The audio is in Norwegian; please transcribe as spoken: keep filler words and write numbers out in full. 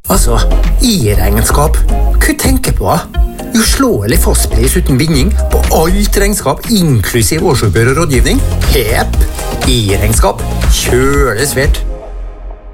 Altså, i-regnskap. Hva tenker på? Uslåelig fastpris uten binding på alt regnskap, inklusiv årsoppgjør og rådgivning. Hepp! I-regnskap. Kjøle svært.